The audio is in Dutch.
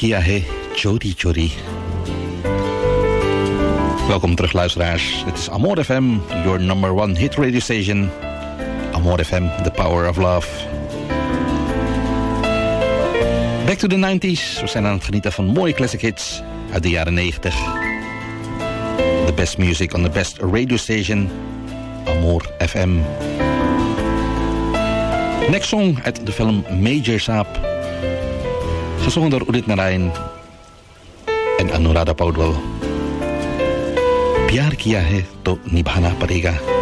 किया है चोरी चोरी. Welkom terug luisteraars. Het is Amor FM, your number one hit radio station. Amor FM, the power of love. Back to the 90s. We zijn aan het genieten van mooie classic hits uit de jaren 90. The best music on the best radio station. Amor FM. Next song uit de film Major Saab. Gezongen door Udit Narayan en Anuradha Paudwal. प्यार किया है तो निभाना पड़ेगा.